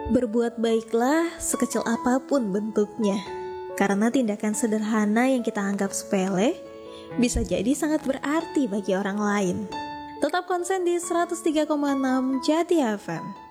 Berbuat baiklah sekecil apapun bentuknya, karena tindakan sederhana yang kita anggap sepele bisa jadi sangat berarti bagi orang lain. Tetap konsen di 103,6 Jati FM.